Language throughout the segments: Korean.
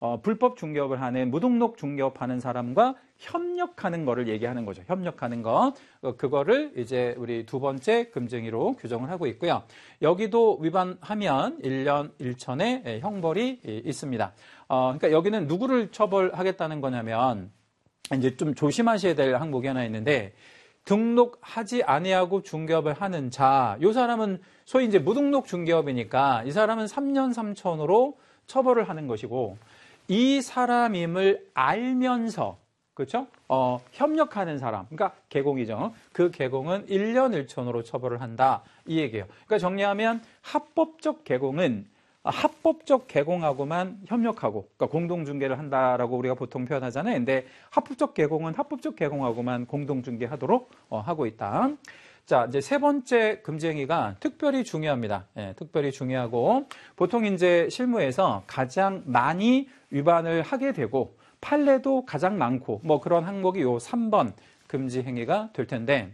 불법 중개업을 하는 무등록 중개업하는 사람과 협력하는 거를 얘기하는 거죠. 협력하는 거. 그거를 이제 우리 두 번째 금증이로 규정을 하고 있고요. 여기도 위반하면 1년 1천의 형벌이 있습니다. 그러니까 여기는 누구를 처벌하겠다는 거냐면 이제 좀 조심하셔야 될 항목이 하나 있는데 등록하지 아니하고 중개업을 하는 자, 이 사람은 소위 이제 무등록 중개업이니까 이 사람은 3년 3천으로 처벌을 하는 것이고 이 사람임을 알면서 그렇죠? 협력하는 사람, 그러니까 개공이죠. 그 개공은 1년 1천으로 처벌을 한다 이 얘기예요. 그러니까 정리하면 합법적 개공은 합법적 개공하고만 협력하고, 그러니까 공동중개를 한다라고 우리가 보통 표현하잖아요. 근데 합법적 개공은 합법적 개공하고만 공동중개하도록 하고 있다. 자, 이제 세 번째 금지행위가 특별히 중요합니다. 예, 특별히 중요하고 보통 이제 실무에서 가장 많이 위반을 하게 되고 판례도 가장 많고 뭐 그런 항목이 요 3번 금지행위가 될 텐데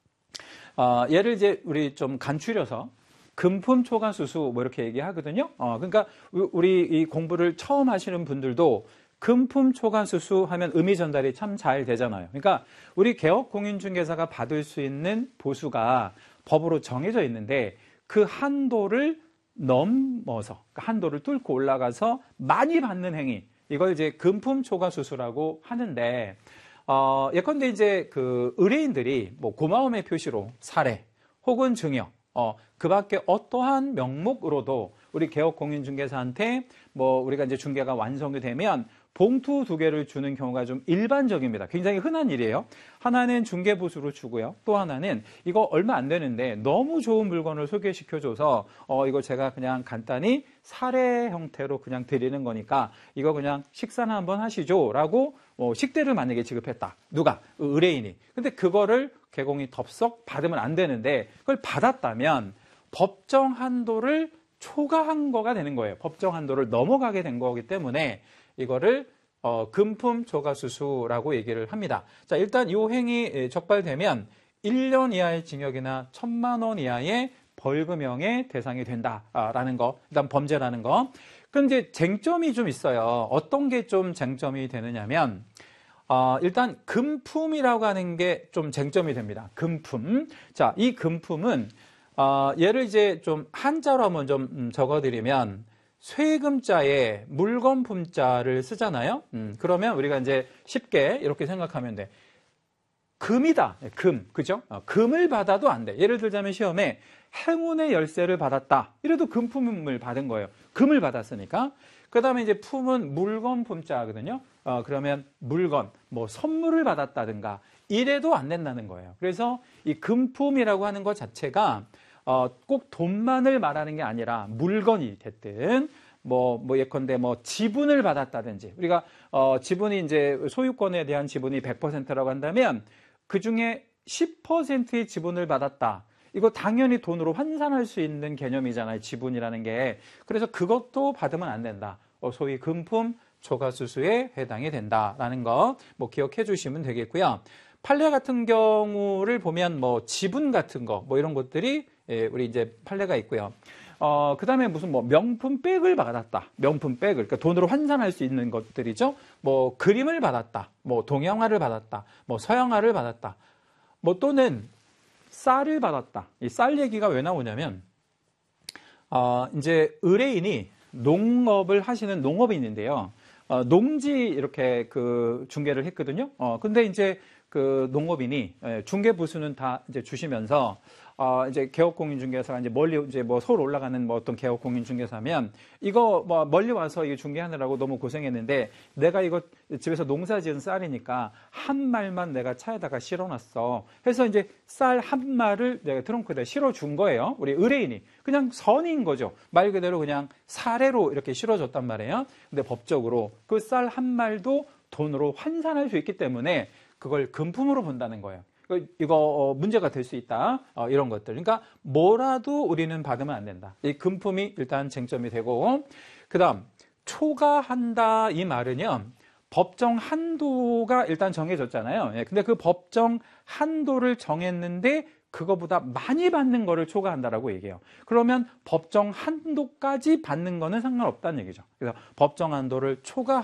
얘를 이제 우리 좀 간추려서 금품 초과수수 뭐 이렇게 얘기하거든요. 그러니까 우리 이 공부를 처음 하시는 분들도 금품 초과수수 하면 의미 전달이 참 잘 되잖아요. 그러니까 우리 개업공인중개사가 받을 수 있는 보수가 법으로 정해져 있는데 그 한도를 넘어서 한도를 뚫고 올라가서 많이 받는 행위, 이걸 이제 금품 초과수수라고 하는데 예컨대 이제 그 의뢰인들이 뭐 고마움의 표시로 사례 혹은 증여 그 밖에 어떠한 명목으로도 우리 개업공인중개사한테 뭐 우리가 이제 중개가 완성이 되면 봉투 2개를 주는 경우가 좀 일반적입니다. 굉장히 흔한 일이에요. 하나는 중개보수로 주고요. 또 하나는 이거 얼마 안 되는데 너무 좋은 물건을 소개시켜줘서 이거 제가 그냥 간단히 사례 형태로 그냥 드리는 거니까 이거 그냥 식사나 한번 하시죠 라고 식대를 만약에 지급했다. 누가? 의뢰인이. 근데 그거를 개공이 덥석 받으면 안 되는데 그걸 받았다면 법정 한도를 초과한 거가 되는 거예요. 법정 한도를 넘어가게 된 거기 때문에 이거를 금품 초과수수라고 얘기를 합니다. 자, 일단 이 행위 적발되면 1년 이하의 징역이나 1,000만 원 이하의 벌금형의 대상이 된다라는 거, 일단 범죄라는 거. 그런데 이제 쟁점이 좀 있어요. 어떤 게 좀 쟁점이 되느냐면 일단 금품이라고 하는 게 좀 쟁점이 됩니다. 금품. 자, 이 금품은 얘를 이제 좀 한자로 한번 좀 적어드리면 쇠금자에 물건품자를 쓰잖아요. 그러면 우리가 이제 쉽게 이렇게 생각하면 돼. 금이다. 금. 그죠? 금을 받아도 안 돼. 예를 들자면 시험에 행운의 열쇠를 받았다. 이래도 금품을 받은 거예요. 금을 받았으니까. 그 다음에 이제 품은 물건품자거든요. 그러면 물건, 뭐 선물을 받았다든가 이래도 안 된다는 거예요. 그래서 이 금품이라고 하는 것 자체가 꼭 돈만을 말하는 게 아니라 물건이 됐든 뭐 예컨대 뭐 지분을 받았다든지 우리가 지분이 이제 소유권에 대한 지분이 100%라고 한다면 그 중에 10%의 지분을 받았다. 이거 당연히 돈으로 환산할 수 있는 개념이잖아요. 지분이라는 게. 그래서 그것도 받으면 안 된다. 소위 금품 초과수수에 해당이 된다라는 거 뭐 기억해 주시면 되겠고요. 판례 같은 경우를 보면 뭐 지분 같은 거 뭐 이런 것들이 우리 이제 판례가 있고요. 그 다음에 무슨 뭐 명품백을 받았다. 명품백을. 그러니까 돈으로 환산할 수 있는 것들이죠. 뭐 그림을 받았다. 뭐 동양화를 받았다. 뭐 서양화를 받았다. 뭐 또는 쌀을 받았다. 이 쌀 얘기가 왜 나오냐면, 이제 의뢰인이 농업을 하시는 농업인인데요. 농지 이렇게 그 중개를 했거든요. 근데 이제 그 농업인이 중개부수는 다 이제 주시면서 이제 개업공인중개사가 이제 멀리 이제 뭐 서울 올라가는 뭐 어떤 개업공인중개사면 이거 뭐 멀리 와서 이거 중개하느라고 너무 고생했는데 내가 이거 집에서 농사지은 쌀이니까 한 말만 내가 차에다가 실어놨어. 해서 이제 쌀 한 말을 내가 트렁크에다 실어준 거예요. 우리 의뢰인이 그냥 선인 거죠. 말 그대로 그냥 사례로 이렇게 실어줬단 말이에요. 근데 법적으로 그 쌀 한 말도 돈으로 환산할 수 있기 때문에 그걸 금품으로 본다는 거예요. 이거 문제가 될 수 있다. 이런 것들. 그러니까 뭐라도 우리는 받으면 안 된다. 이 금품이 일단 쟁점이 되고, 그 다음 초과한다 이 말은요. 법정 한도가 일단 정해졌잖아요. 근데 그 법정 한도를 정했는데 그거보다 많이 받는 거를 초과한다라고 얘기해요. 그러면 법정 한도까지 받는 거는 상관없다는 얘기죠. 그래서 법정 한도를 초과